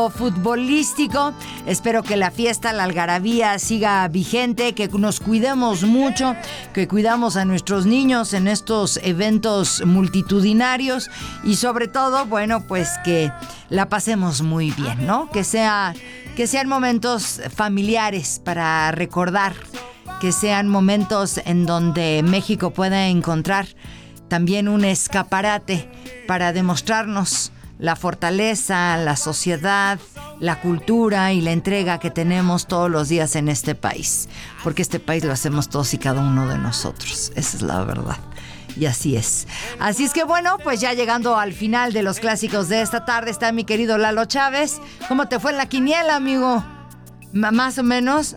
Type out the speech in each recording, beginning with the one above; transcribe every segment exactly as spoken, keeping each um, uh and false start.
Futbolístico. Espero que la fiesta, la algarabía siga vigente, que nos cuidemos mucho, que cuidamos a nuestros niños en estos eventos multitudinarios y sobre todo, bueno, pues que la pasemos muy bien, ¿no? Que sea, que sean momentos familiares para recordar, que sean momentos en donde México pueda encontrar también un escaparate para demostrarnos la fortaleza, la sociedad, la cultura y la entrega que tenemos todos los días en este país. Porque este país lo hacemos todos y cada uno de nosotros. Esa es la verdad. Y así es. Así es que bueno, pues ya llegando al final de los clásicos de esta tarde está mi querido Lalo Chávez. ¿Cómo te fue en la quiniela, amigo? M- ¿Más o menos?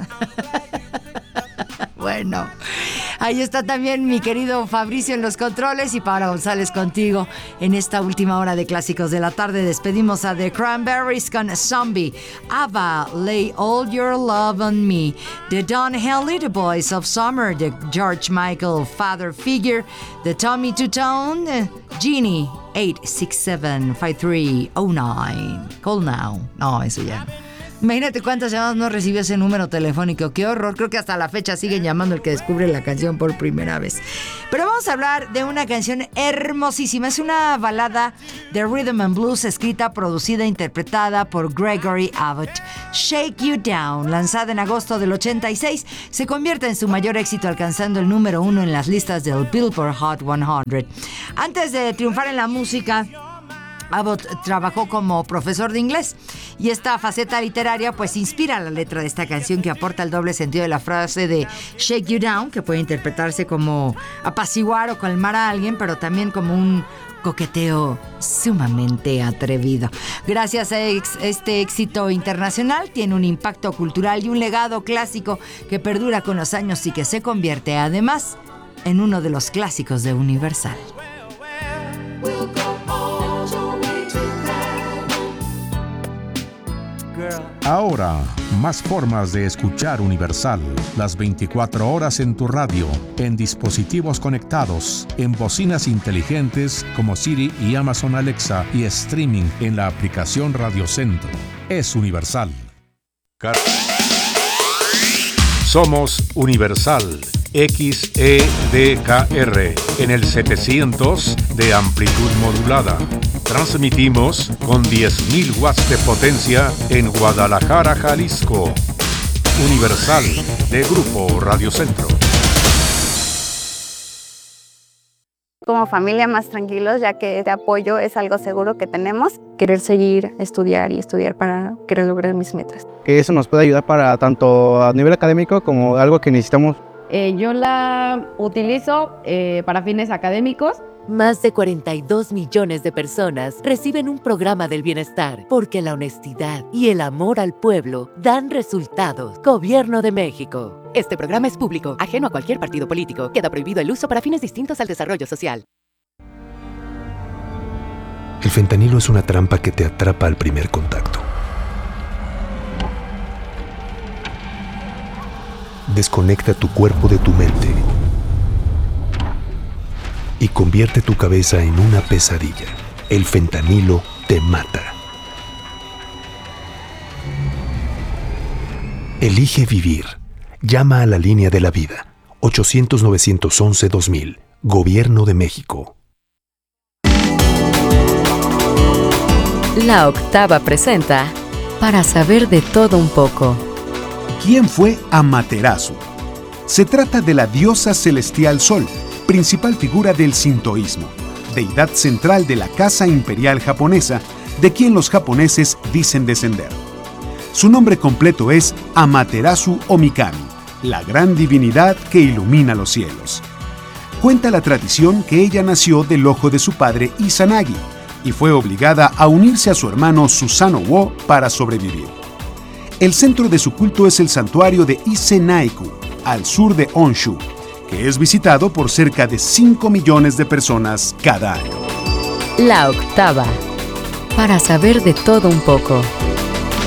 Bueno, ahí está también mi querido Fabricio en los controles y Paola González contigo en esta última hora de Clásicos de la Tarde. Despedimos a The Cranberries con Zombie, ABBA, Lay All Your Love on Me, The Don Henley, The Boys of Summer, The George Michael, Father Figure, The Tommy Two-Tone, Genie, eight six seven, five three oh nine. Call now. No, eso ya no. Imagínate cuántas llamadas no recibió ese número telefónico. ¡Qué horror! Creo que hasta la fecha siguen llamando el que descubre la canción por primera vez. Pero vamos a hablar de una canción hermosísima. Es una balada de rhythm and blues escrita, producida e interpretada por Gregory Abbott. Shake You Down, lanzada en agosto del ochenta y seis, se convierte en su mayor éxito, alcanzando el número uno en las listas del Billboard Hot cien. Antes de triunfar en la música, Abbott trabajó como profesor de inglés y esta faceta literaria pues inspira la letra de esta canción, que aporta el doble sentido de la frase de Shake You Down, que puede interpretarse como apaciguar o calmar a alguien, pero también como un coqueteo sumamente atrevido. Gracias a este éxito internacional tiene un impacto cultural y un legado clásico que perdura con los años y que se convierte además en uno de los clásicos de Universal. Ahora, más formas de escuchar Universal. Las veinticuatro horas en tu radio, en dispositivos conectados, en bocinas inteligentes como Siri y Amazon Alexa y streaming en la aplicación Radio Centro. Es Universal. Car- Somos Universal. X E D K R en el setecientos de amplitud modulada. Transmitimos con diez mil watts de potencia en Guadalajara, Jalisco. Universal, de Grupo Radio Centro. Como familia más tranquilos, ya que este apoyo es algo seguro que tenemos. Querer seguir, estudiar y estudiar para querer lograr mis metas. Que eso nos puede ayudar para tanto a nivel académico como algo que necesitamos. Eh, yo la utilizo eh, para fines académicos. Más de cuarenta y dos millones de personas reciben un programa del bienestar porque la honestidad y el amor al pueblo dan resultados. Gobierno de México. Este programa es público, ajeno a cualquier partido político. Queda prohibido el uso para fines distintos al desarrollo social. El fentanilo es una trampa que te atrapa al primer contacto. Desconecta tu cuerpo de tu mente y convierte tu cabeza en una pesadilla. El fentanilo te mata. Elige vivir. Llama a la línea de la vida. ochocientos, novecientos once, dos mil. Gobierno de México. La Octava presenta Para saber de todo un poco. ¿Quién fue Amaterasu? Se trata de la diosa celestial Sol, principal figura del sintoísmo, deidad central de la casa imperial japonesa, de quien los japoneses dicen descender. Su nombre completo es Amaterasu Omikami, la gran divinidad que ilumina los cielos. Cuenta la tradición que ella nació del ojo de su padre Izanagi y fue obligada a unirse a su hermano Susanoo para sobrevivir. El centro de su culto es el santuario de Ise-Naiku, al sur de Honshu, que es visitado por cerca de cinco millones de personas cada año. La Octava. Para saber de todo un poco.